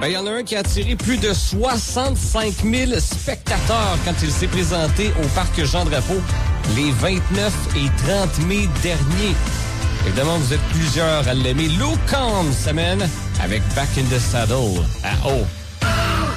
Ben, il y en a un qui a attiré plus de 65 000 spectateurs quand il s'est présenté au parc Jean-Drapeau les 29 et 30 mai derniers. Évidemment, vous êtes plusieurs à l'aimer. Luke Combs s'amène avec Back in the Saddle à O.